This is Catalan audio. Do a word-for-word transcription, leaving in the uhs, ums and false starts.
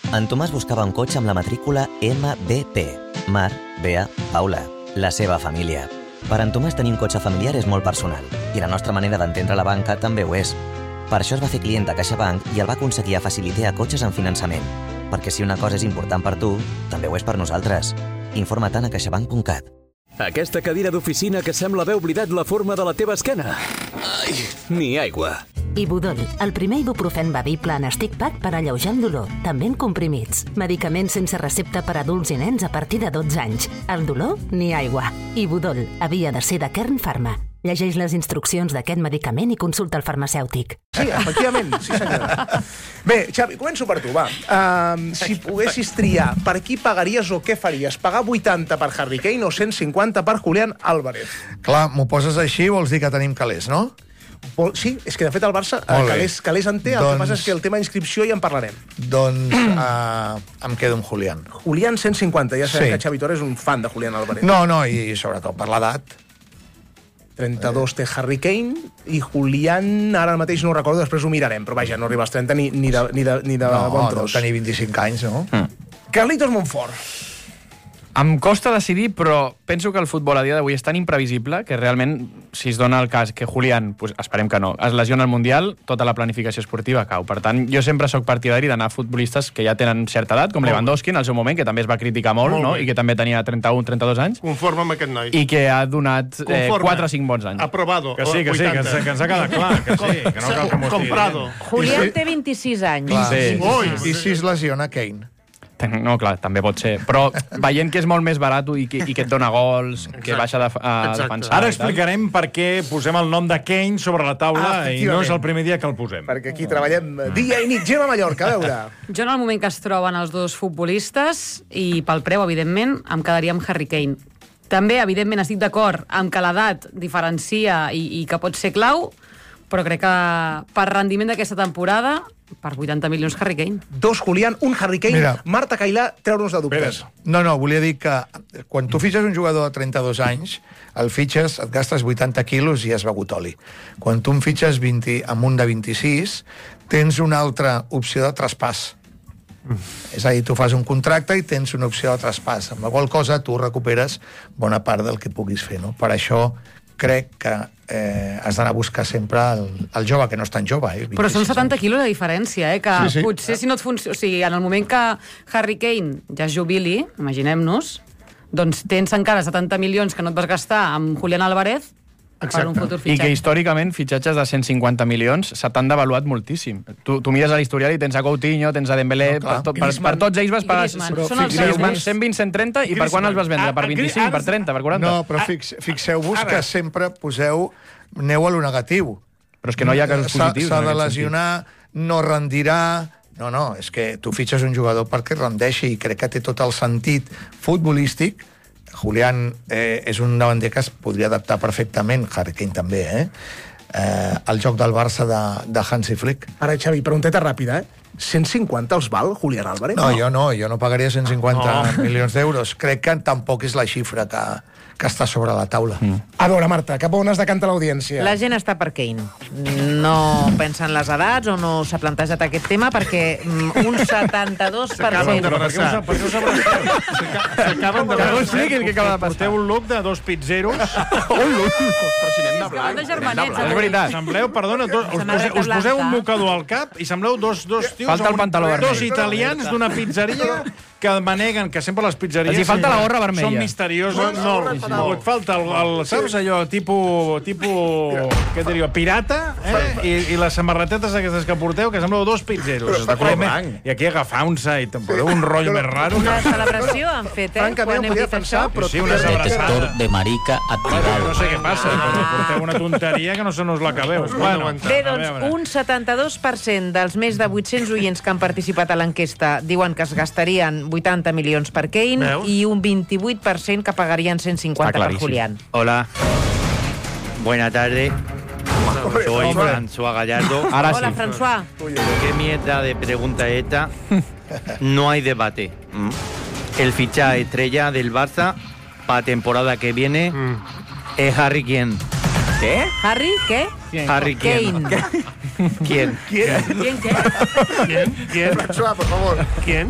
En Tomàs buscava un cotxe amb la matrícula M B P, Mar, Bea, Paula, la seva família. Per en Tomàs tenir un cotxe familiar és molt personal, i la nostra manera d'entendre la banca també ho és. Per això es va fer client de CaixaBank i el va aconseguir a facilitar cotxes en finançament. Perquè si una cosa és important per tu, també ho és per nosaltres. Informa't a caixabank punt cat. Aquesta cadira d'oficina que sembla haver oblidat la forma de la teva esquena. Ai, ni aigua. Ibudol, el primer ibuprofen bevible en stick pack per alleujar el dolor, també en comprimits. Medicaments sense recepta per adults i nens a partir de dotze anys. El dolor, ni aigua. Ibudol, havia de ser de Kern Pharma. Llegeix les instruccions d'aquest medicament i consulta el farmacèutic. Sí, efectivament, sí senyora. Bé, Xavi, començo per tu, va. Uh, si poguessis triar, per qui pagaries o què faries? Pagar vuitanta per Harry Kane o cent cinquanta per Julián Álvarez? Clar, m'ho poses així, vols dir que tenim calés, no? Sí, és que de fet el Barça calés, calés en té, el doncs... que passa és que el tema d'inscripció ja en parlarem. Doncs uh, em quedo amb Julián. Julián cent cinquanta, ja sabem sí. que Xavi Torres és un fan de Julián Álvarez. No, no, i sobretot per l'edat. trenta-dos té Harry Kane i Julián, ara mateix no ho recordo, després ho mirarem, però vaja, no arriba als trenta ni, ni de, ni de, ni de no, bon tros. No, deu tenir vint-i-cinc anys, no? Mm. Carlitos Montfort. Em costa decidir, però penso que el futbol a dia d'avui és tan imprevisible que realment, si es dona el cas que Julián, pues esperem que no, es lesiona al Mundial, tota la planificació esportiva cau. Per tant, jo sempre sóc partidari d'anar a futbolistes que ja tenen certa edat, com Lewandowski en el seu moment, que també es va criticar molt, molt no? I que també tenia trenta-un trenta-dos anys. Conforme amb aquest noi. I que ha donat eh, quatre o cinc bons anys. Aprobado. Que sí, que sí, que, que ens ha quedat clar, que sí, que no cal que m'ho estigui. Comprado. Julián té vint-i-sis anys. Clar, sí. Sí. I si es lesiona Kane? No, clar, també pot ser. Però veient que és molt més barat i que, i que et dona gols, exacte, que baixa de, a defensar... Ara explicarem per què posem el nom de Kane sobre la taula ah, i no és el primer dia que el posem. Perquè aquí treballem dia i nit. Gemma Mallorca, a veure. Jo en el moment que es troben els dos futbolistes i pel preu, evidentment, em quedaria amb Harry Kane. També, evidentment, estic d'acord amb que l'edat diferencia i, i que pot ser clau, però crec que per rendiment d'aquesta temporada, per vuitanta milions Harry Kane. Dos Julián, un Harry Kane. Mira, Marta Cailà, treure'ns de dubtes. No, no, volia dir que quan tu fitxes un jugador de trenta-dos anys, el fitxes, et gastes vuitanta quilos i has begut oli. Quan tu en fitxes vint amb un de vint-i-sis, tens una altra opció de traspàs. Mm. És a dir, tu fas un contracte i tens una opció de traspàs, amb la qual cosa tu recuperes bona part del que puguis fer, no? Per això crec que eh, has d'anar a buscar sempre el, el jove, que no és tan jove. Eh? Però són setanta quilos de diferència, eh? Que sí, sí. Potser si no et funciona... O sigui, en el moment que Harry Kane ja es jubili, imaginem-nos, doncs tens encara setanta milions que no et vas gastar amb Julián Álvarez. Per un futur fitxatge. I que històricament fitxatges de cent cinquanta milions se t'han devaluat moltíssim. Tu, tu mires a l'historial i tens a Coutinho, tens a Dembélé, no, per, tot, per, per tots ells vas pagar cent vint, cent trenta i per quan els vas vendre? Per vint-i-cinc, per trenta, per quaranta? No, però fix, fixeu-vos que sempre poseu neu a lo negatiu. Però és que no hi ha casos positius. S'ha de lesionar, no rendirà... No, no, és que tu fitxes un jugador perquè rendeixi i crec que té tot el sentit futbolístic. Julián eh, és un davanter que es podria adaptar perfectament, Harry Kane també, eh? eh el joc del Barça de, de Hansi Flick. Ara, Xavi, pregunteta ràpida, eh? cent cinquanta els val Julián Álvarez? No, no, jo no, jo no pagaria cent cinquanta no. milions d'euros. Crec que tampoc és la xifra que, que està sobre la taula. Mm. A veure, Marta, cap on es decanta l'audiència? La gent està per Kane. No pensa en les edats o no s'ha plantejat aquest tema perquè un setanta-dos per cent... Per què us abraceu? S'acaben d'abraçar. Porteu un look de dos pizzeros. Un look? Però si anem de blanc. És veritat. Sembleu, perdona, us poseu un mocador al cap i sembleu dos tios... Falta el pantaló vermell. Dos italians d'una pizzeria que maneguen que sempre les pizzeries... Els hi falta la gorra vermella. Són misterioses. No, no, et falta el, el saps allò, tipus, tipus, què diria, pirata, eh? I, i les samarretetes aquestes que porteu, que sembleu dos pizzeros. I aquí agafant-se i podeu un rotllo més raro. Una celebració han fet, eh? Francament, ho podia pensar, però... Sí, una detector de marica activat. No sé què passa, però porteu una tonteria que no se us l'acabeu. Bueno, bé, doncs, un setanta-dos per cent dels més de vuit-cents oients que han participat a l'enquesta diuen que es gastarien vuitanta milions per Kane. Veus? I un vint-i-vuit per cent que pagarien cent cinquanta per Julián. Hola, buena tarde. Soy François Gallardo. Ahora Hola, sí. François. ¿Qué mierda de pregunta es esta? No hay debate. El fichaje estrella del Barça para temporada que viene es Harry Kane. ¿Qué? ¿Harry qué? ¿Quién? Harry Kane. Kane. ¿Quién? ¿Quién? ¿Quién qué? ¿Quién? ¿Quién? François, por favor. ¿Quién?